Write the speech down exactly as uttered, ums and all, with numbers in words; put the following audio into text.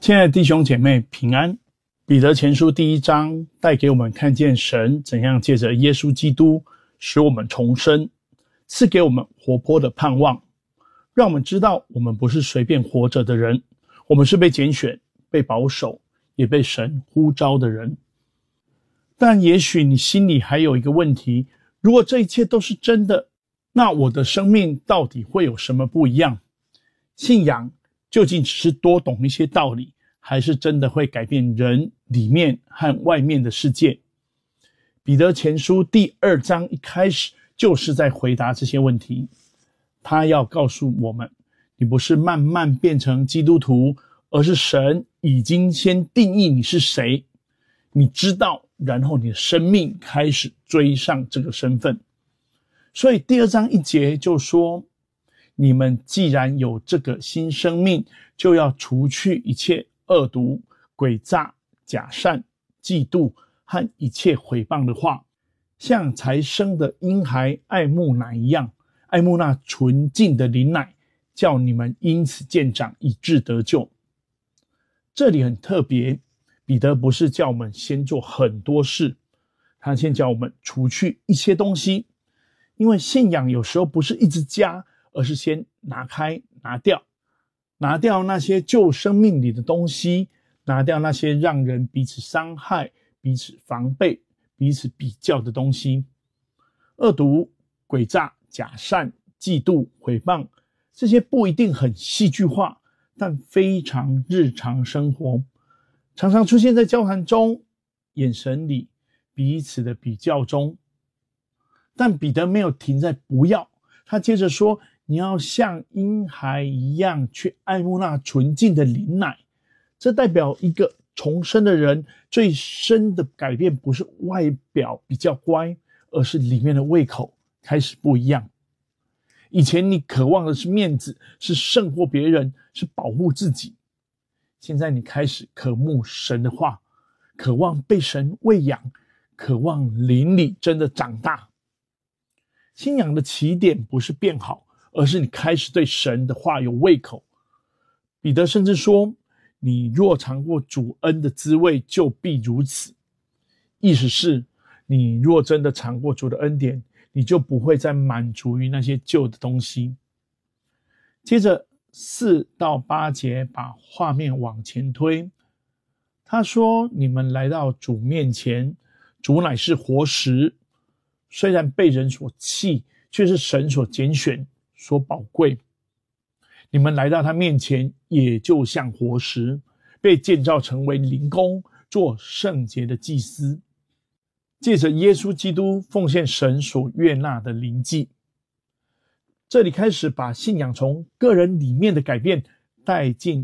亲爱的弟兄姐妹平安。彼得前书第一章带给我们看见神怎样借着耶稣基督使我们重生，赐给我们活泼的盼望，让我们知道我们不是随便活着的人，我们是被拣选、被保守，也被神呼召的人。但也许你心里还有一个问题，如果这一切都是真的，那我的生命到底会有什么不一样？信仰究竟只是多懂一些道理，还是真的会改变人里面和外面的世界？彼得前书第二章一开始就是在回答这些问题。他要告诉我们，你不是慢慢变成基督徒，而是神已经先定义你是谁，你知道，然后你的生命开始追上这个身份。所以第二章一节就说，你们既然有这个新生命，就要除去一切恶毒、诡诈、假善、嫉妒和一切毁谤的话，像才生的婴孩爱慕奶一样，爱慕那纯净的灵奶，叫你们因此渐长，以致得救。这里很特别，彼得不是叫我们先做很多事，他先叫我们除去一些东西。因为信仰有时候不是一直加，而是先拿开、拿掉，拿掉那些旧生命里的东西，拿掉那些让人彼此伤害、彼此防备、彼此比较的东西。恶毒、诡诈、假善、嫉妒、毁谤，这些不一定很戏剧化，但非常日常生活，常常出现在交谈中、眼神里、彼此的比较中。但彼得没有停在不要，他接着说，你要像婴孩一样去爱慕那纯净的灵奶。这代表一个重生的人最深的改变，不是外表比较乖，而是里面的胃口开始不一样。以前你渴望的是面子，是胜过别人，是保护自己。现在你开始渴慕神的话，渴望被神喂养，渴望灵里真的长大。信仰的起点不是变好，而是你开始对神的话有胃口。彼得甚至说，你若尝过主恩的滋味，就必如此。意思是，你若真的尝过主的恩典，你就不会再满足于那些旧的东西。接着四到八节把画面往前推，他说，你们来到主面前，主乃是活石，虽然被人所弃，却是神所拣选、所宝贵。你们来到他面前，也就像活石，被建造成为灵宫，做圣洁的祭司，借着耶稣基督奉献神所悦纳的灵祭。这里开始把信仰从个人里面的改变带进